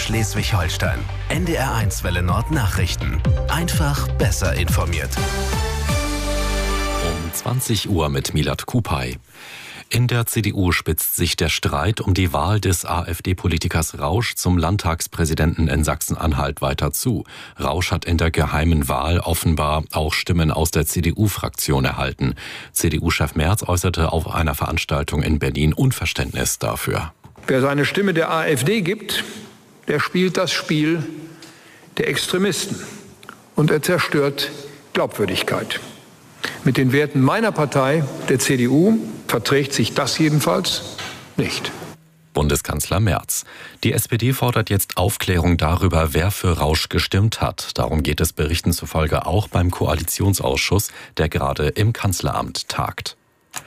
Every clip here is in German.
Schleswig-Holstein. NDR1 Welle Nord Nachrichten. Einfach besser informiert. Um 20 Uhr mit Milad Kupay. In der CDU spitzt sich der Streit um die Wahl des AfD-Politikers Rausch zum Landtagspräsidenten in Sachsen-Anhalt weiter zu. Rausch hat in der geheimen Wahl offenbar auch Stimmen aus der CDU-Fraktion erhalten. CDU-Chef Merz äußerte auf einer Veranstaltung in Berlin Unverständnis dafür. Wer seine Stimme der AfD gibt, der spielt das Spiel der Extremisten und er zerstört Glaubwürdigkeit. Mit den Werten meiner Partei, der CDU, verträgt sich das jedenfalls nicht. Bundeskanzler Merz. Die SPD fordert jetzt Aufklärung darüber, wer für Rausch gestimmt hat. Darum geht es Berichten zufolge auch beim Koalitionsausschuss, der gerade im Kanzleramt tagt.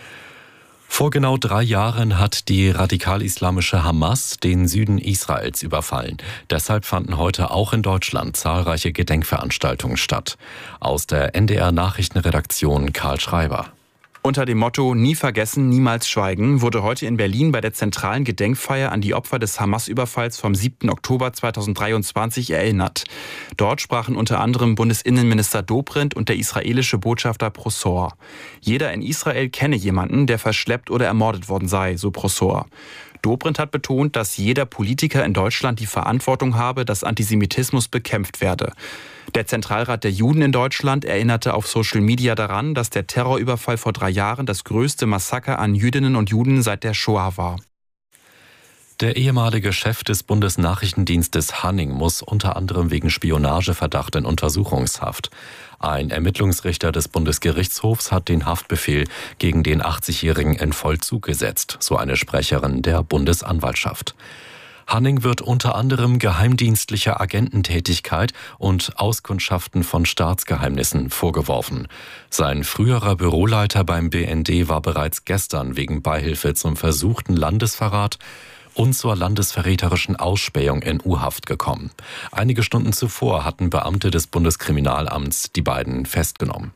Vor genau 3 Jahren hat die radikal-islamische Hamas den Süden Israels überfallen. Deshalb fanden heute auch in Deutschland zahlreiche Gedenkveranstaltungen statt. Aus der NDR-Nachrichtenredaktion Karl Schreiber. Unter dem Motto »Nie vergessen, niemals schweigen« wurde heute in Berlin bei der zentralen Gedenkfeier an die Opfer des Hamas-Überfalls vom 7. Oktober 2023 erinnert. Dort sprachen unter anderem Bundesinnenminister Dobrindt und der israelische Botschafter Prosor. Jeder in Israel kenne jemanden, der verschleppt oder ermordet worden sei, so Prosor. Dobrindt hat betont, dass jeder Politiker in Deutschland die Verantwortung habe, dass Antisemitismus bekämpft werde. Der Zentralrat der Juden in Deutschland erinnerte auf Social Media daran, dass der Terrorüberfall vor 3 Jahren das größte Massaker an Jüdinnen und Juden seit der Shoah war. Der ehemalige Chef des Bundesnachrichtendienstes Hanning muss unter anderem wegen Spionageverdacht in Untersuchungshaft. Ein Ermittlungsrichter des Bundesgerichtshofs hat den Haftbefehl gegen den 80-Jährigen in Vollzug gesetzt, so eine Sprecherin der Bundesanwaltschaft. Hanning wird unter anderem geheimdienstlicher Agententätigkeit und Auskundschaften von Staatsgeheimnissen vorgeworfen. Sein früherer Büroleiter beim BND war bereits gestern wegen Beihilfe zum versuchten Landesverrat und zur landesverräterischen Ausspähung in U-Haft gekommen. Einige Stunden zuvor hatten Beamte des Bundeskriminalamts die beiden festgenommen.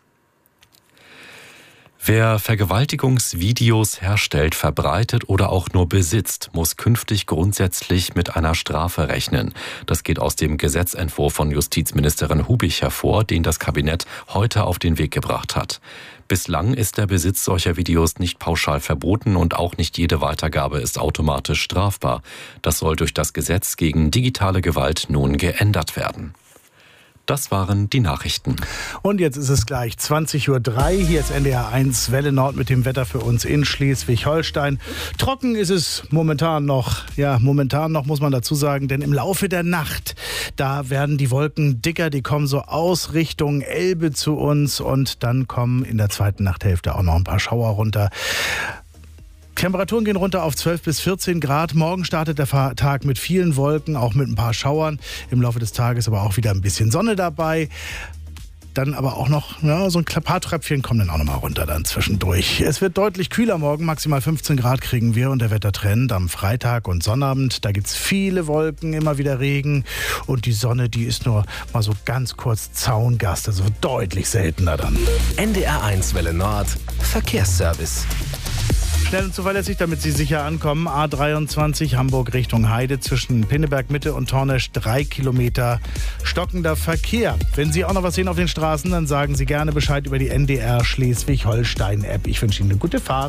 Wer Vergewaltigungsvideos herstellt, verbreitet oder auch nur besitzt, muss künftig grundsätzlich mit einer Strafe rechnen. Das geht aus dem Gesetzentwurf von Justizministerin Hubich hervor, den das Kabinett heute auf den Weg gebracht hat. Bislang ist der Besitz solcher Videos nicht pauschal verboten und auch nicht jede Weitergabe ist automatisch strafbar. Das soll durch das Gesetz gegen digitale Gewalt nun geändert werden. Das waren die Nachrichten. Und jetzt ist es gleich 20.03 Uhr. Hier ist NDR1 Welle Nord mit dem Wetter für uns in Schleswig-Holstein. Trocken ist es momentan noch. Ja, momentan noch muss man dazu sagen, denn im Laufe der Nacht, da werden die Wolken dicker. Die kommen so aus Richtung Elbe zu uns und dann kommen in der zweiten Nachthälfte auch noch ein paar Schauer runter. Temperaturen gehen runter auf 12 bis 14 Grad. Morgen startet der Tag mit vielen Wolken, auch mit ein paar Schauern. Im Laufe des Tages aber auch wieder ein bisschen Sonne dabei. Dann aber auch noch so ein paar Tröpfchen kommen dann auch noch mal runter dann zwischendurch. Es wird deutlich kühler morgen, maximal 15 Grad kriegen wir und der Wettertrend am Freitag und Sonnabend. Da gibt's viele Wolken, immer wieder Regen und die Sonne, die ist nur mal so ganz kurz Zaungast, also deutlich seltener dann. NDR1 Welle Nord, Verkehrsservice. Schnell und zuverlässig, damit Sie sicher ankommen. A23 Hamburg Richtung Heide zwischen Pinneberg Mitte und Tornesch 3 Kilometer stockender Verkehr. Wenn Sie auch noch was sehen auf den Straßen, dann sagen Sie gerne Bescheid über die NDR Schleswig-Holstein-App. Ich wünsche Ihnen eine gute Fahrt.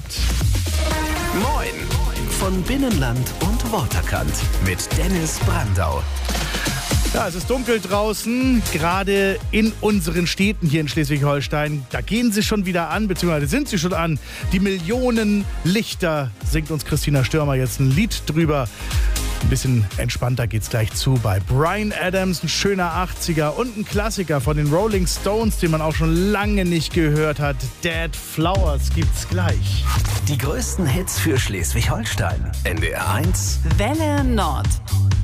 Moin von Binnenland und Waterkant mit Dennis Brandau. Ja, es ist dunkel draußen, gerade in unseren Städten hier in Schleswig-Holstein. Da gehen sie schon wieder an, beziehungsweise sind sie schon an. Die Millionen Lichter, singt uns Christina Stürmer jetzt ein Lied drüber. Ein bisschen entspannter geht's gleich zu bei Bryan Adams, ein schöner 80er und ein Klassiker von den Rolling Stones, den man auch schon lange nicht gehört hat. Dead Flowers gibt's gleich. Die größten Hits für Schleswig-Holstein. NDR1 Welle Nord.